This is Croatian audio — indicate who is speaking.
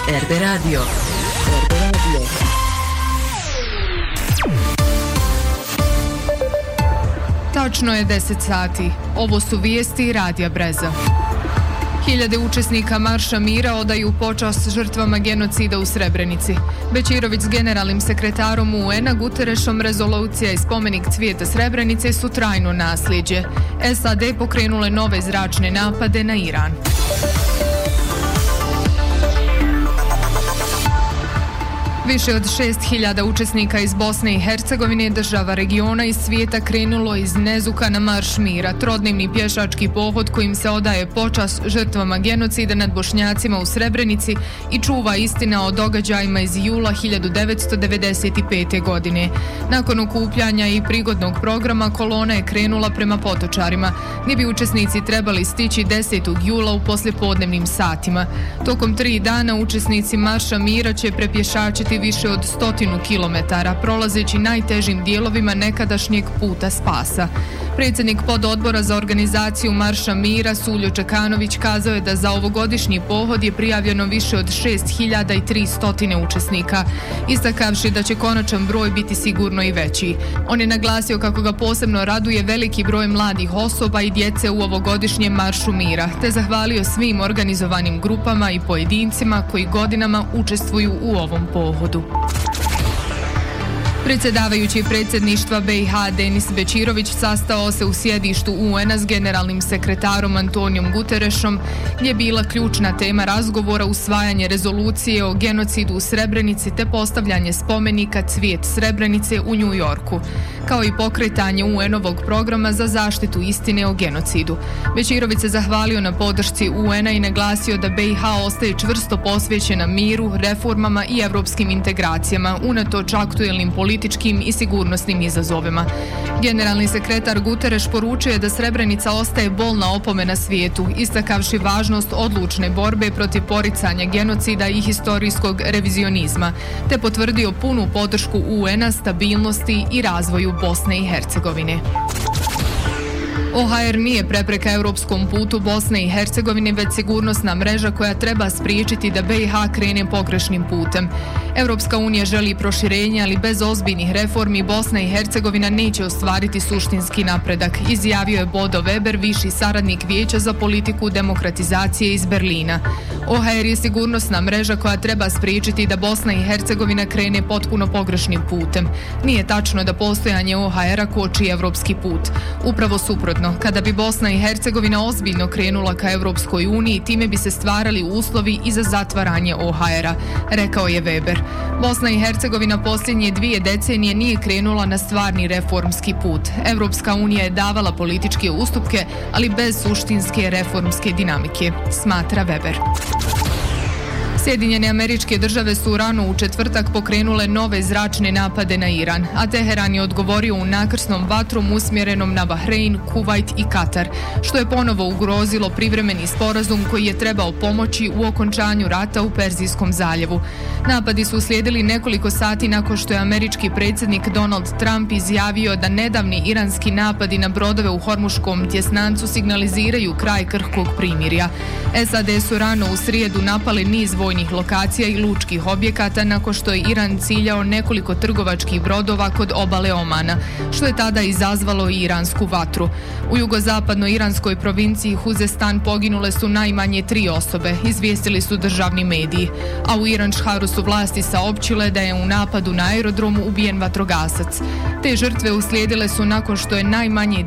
Speaker 1: RB Radio.
Speaker 2: Tačno je 10 sati. Ovo su vijesti Radija Breza. Hiljade učesnika Marša mira odaju počast žrtvama genocida u Srebrenici. Bećirović s generalnim sekretarom UN-a Guterešom rezolucija i spomenik cvijeta Srebrenice su trajno nasljeđe. SAD pokrenule nove zračne napade na Iran. Više od 6.000 učesnika iz Bosne i Hercegovine, država regiona i svijeta krenulo iz Nezuka na Marš mira, trodnevni pješački pohod kojim se odaje počast žrtvama genocida nad Bošnjacima u Srebrenici i čuva istina o događajima iz jula 1995. godine. Nakon okupljanja i prigodnog programa kolona je krenula prema Potočarima, gdje bi učesnici trebali stići 10. jula u poslijepodnevnim satima. Tokom 3 dana učesnici Marša mira će prepješačiti više od 100 kilometara, prolazeći najtežim dijelovima nekadašnjeg puta spasa. Predsjednik pododbora za organizaciju Marša mira Suljo Čekanović kazao je da za ovogodišnji pohod je prijavljeno više od 6.300 učesnika, istakavši da će konačan broj biti sigurno i veći. On je naglasio kako ga posebno raduje veliki broj mladih osoba i djece u ovogodišnjem Maršu mira, te zahvalio svim organizovanim grupama i pojedincima koji godinama učestvuju u ovom pohodu. Predsjedavajući predsjedništva BiH Denis Bećirović sastao se u sjedištu UN-a s generalnim sekretarom Antonijom Guterešom, gdje je bila ključna tema razgovora usvajanje rezolucije o genocidu u Srebrenici te postavljanje spomenika Cvijet Srebrenice u New Yorku, kao i pokretanje UN-ovog programa za zaštitu istine o genocidu. Bećirović se zahvalio na podršci UN-a i naglasio da BiH ostaje čvrsto posvećena miru, reformama i evropskim integracijama, unatoč aktuelnim političkim i sigurnosnim izazovima. Generalni sekretar Guterres poručio je da Srebrenica ostaje bolna opomena svijetu, istakavši važnost odlučne borbe protiv poricanja genocida i historijskog revizionizma, te potvrdio punu podršku UN-a, stabilnosti i razvoju Bosne i Hercegovine. OHR nije prepreka europskom putu Bosne i Hercegovine, već sigurnosna mreža koja treba spriječiti da BiH krene pogrešnim putem. Europska unija želi proširenje, ali bez ozbiljnih reformi Bosna i Hercegovina neće ostvariti suštinski napredak, izjavio je Bodo Weber, viši saradnik Vijeća za politiku demokratizacije iz Berlina. OHR je sigurnosna mreža koja treba spriječiti da Bosna i Hercegovina krene potpuno pogrešnim putem. Nije tačno da postojanje OHR-a koči evropski put. Upravo suprotno, kada bi Bosna i Hercegovina ozbiljno krenula ka Evropskoj uniji, time bi se stvarali uslovi i za zatvaranje OHR-a, rekao je Weber. Bosna i Hercegovina posljednje 2 decenije nije krenula na stvarni reformski put. Evropska unija je davala političke ustupke, ali bez suštinske reformske dinamike, smatra Weber. Sjedinjene Američke Države su rano u četvrtak pokrenule nove zračne napade na Iran, a Teheran je odgovorio unakrsnom vatrom usmjerenom na Bahrein, Kuvajt i Katar, što je ponovo ugrozilo privremeni sporazum koji je trebao pomoći u okončanju rata u Perzijskom zaljevu. Napadi su uslijedili nekoliko sati nakon što je američki predsjednik Donald Trump izjavio da nedavni iranski napadi na brodove u Hormuškom tjesnancu signaliziraju kraj krhkog primirja. SAD su rano u srijedu napali niz vojnih lokacija i lučkih objekata nakon što je Iran ciljao nekoliko trgovačkih brodova kod obale Omana, što je tada izazvalo i iransku vatru. U jugozapadnoj iranskoj provinciji Huzestan poginule su najmanje 3 osobe, izvijestili su državni mediji, a u Iran-Šharu su vlasti saopćile da je u napadu na aerodromu ubijen vatrogasac. Te žrtve uslijedile su nakon što je najmanje